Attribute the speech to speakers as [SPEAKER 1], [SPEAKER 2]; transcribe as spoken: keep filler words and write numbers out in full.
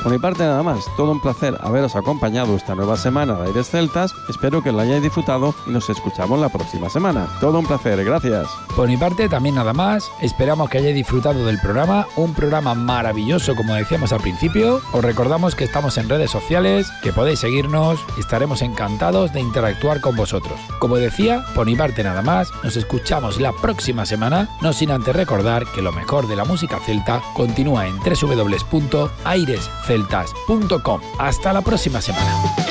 [SPEAKER 1] Por mi parte nada más, todo un placer haberos acompañado esta nueva semana de Aires Celtas, espero que lo hayáis disfrutado y nos escuchamos la próxima semana. Todo un placer, gracias.
[SPEAKER 2] Por mi parte también nada más, esperamos que hayáis disfrutado del programa, un programa maravilloso como decíamos al principio. Os recordamos que estamos en redes sociales, que podéis seguirnos y estaremos encantados de interactuar con vosotros. Como decía, por mi parte nada más, nos escuchamos la próxima semana, no sin antes recordar que lo mejor de la música celta continúa en doble u doble u doble u punto aires celtas punto com. Hasta la próxima semana.